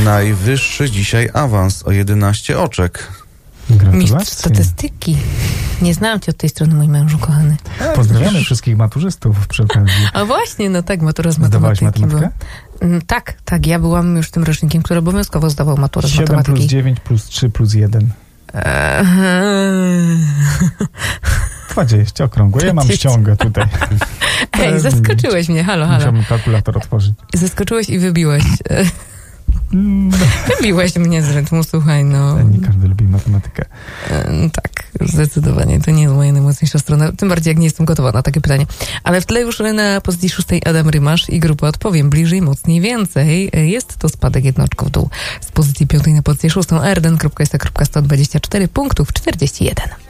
najwyższy dzisiaj awans o 11 oczek. Mistrz statystyki. Nie znałam cię od tej strony, mój mężu kochany. Pozdrawiamy wszystkich maturzystów przy okazji. A właśnie, no tak, matura z Zdawałaś matematyki. matematykę? Tak, ja byłam już tym rocznikiem, który obowiązkowo zdawał maturę z 7 matematyki. plus 9 plus 3 plus 1. 20, okrągłe. Ja mam ściągę tutaj. Ej, zaskoczyłeś mnie, halo. Musiałbym kalkulator otworzyć. Zaskoczyłeś i wybiłeś. Wybiłeś mnie z rytmu, słuchaj, no. Nie każdy lubi matematykę. Tak, zdecydowanie. To nie jest moja najmocniejsza strona. Tym bardziej, jak nie jestem gotowa na takie pytanie. Ale w tle już na pozycji 6 Adam Rymasz i grupa Odpowiem. Bliżej, mocniej, więcej. Jest to spadek jednoczką w dół. Z pozycji 5 na pozycję 6 arden.st.124 punktów 41.